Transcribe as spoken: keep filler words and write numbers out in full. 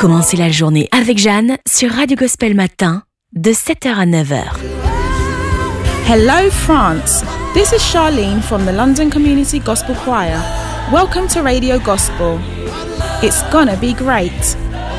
Commencez la journée avec Jeanne sur Radio Gospel Matin de sept heures à neuf heures. Hello France, this is Charlene from the London Community Gospel Choir. Welcome to Radio Gospel. It's gonna be great.